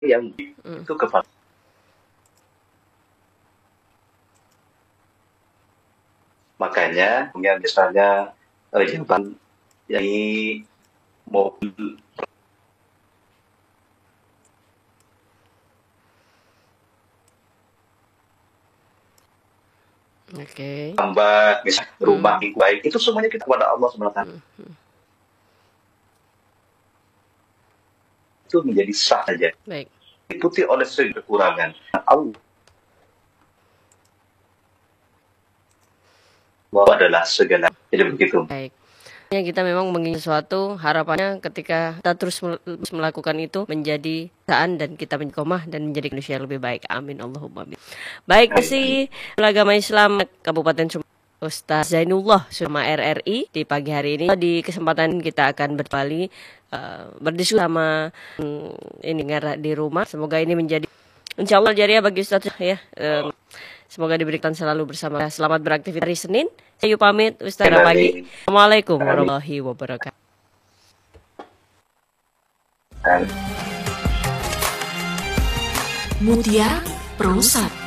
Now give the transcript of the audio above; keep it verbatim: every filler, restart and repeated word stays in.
yang Hmm. itu kepada. Makanya, punya misalnya eh, Jepang yang ini mobil Oke. tambah, misalnya rumah Hmm. yang baik, itu semuanya kita kepada Allah subhanahu wa taala. Hmm. Hmm. Itu menjadi sah saja. Baik. Diikuti oleh segala kekurangan. Allah adalah segala. Jadi begitu. Baik. Yang kita memang menginginkan sesuatu, harapannya ketika kita terus melakukan itu menjadi kebiasaan dan kita menjadi dan menjadi manusia yang lebih baik. Amin Allahumma amin. Baik, terima kasih Agama Islam Kabupaten Sumbawa Ustaz Zainullah Suma R R I di pagi hari ini. Di kesempatan kita akan berkali uh, berdiskusi sama um, ini di rumah. Semoga ini menjadi insya Allah jariah bagi Ustaz ya. Um, semoga diberikan selalu bersama. Selamat beraktivitas hari Senin. Saya pamit Ustaz pagi. Assalamualaikum warahmatullahi wabarakatuh. Mutiara Pro satu